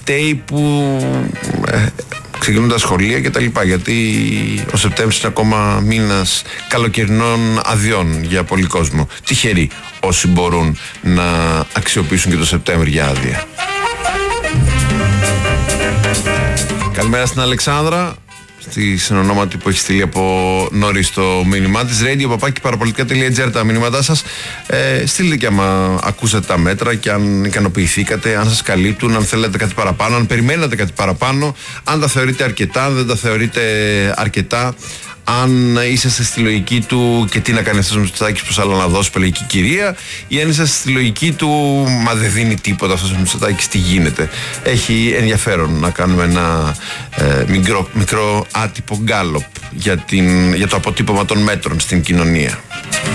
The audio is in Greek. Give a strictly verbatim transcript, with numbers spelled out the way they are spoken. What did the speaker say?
φταίει που ε, ξεκινούν τα σχολεία και τα λοιπά, γιατί ο Σεπτέμβρης είναι ακόμα μήνας καλοκαιρινών αδειών για πολύ κόσμο. Τυχεροί όσοι μπορούν να αξιοποιήσουν και το Σεπτέμβρη για άδεια. Καλημέρα στην Αλεξάνδρα, στη συνονόματι που έχει στείλει από νωρίς το μήνυμά της. radio παπάκι παραπολιτικά τελεία τζι άρ τα μήνυματά σας. Ε, στείλτε και άμα ακούσατε τα μέτρα και αν ικανοποιηθήκατε, αν σας καλύπτουν, αν θέλετε κάτι παραπάνω, αν περιμένατε κάτι παραπάνω, αν τα θεωρείτε αρκετά, αν δεν τα θεωρείτε αρκετά. Αν είσαστε στη λογική του και τι να κάνει αυτός ο Μητσοτάκης, πως άλλο να δώσει πελαγική κυρία, ή αν είσαστε στη λογική του μα δεν δίνει τίποτα αυτός ο Μητσοτάκης, τι γίνεται. Έχει ενδιαφέρον να κάνουμε ένα ε, μικρό, μικρό άτυπο γκάλοπ για, την, για το αποτύπωμα των μέτρων στην κοινωνία.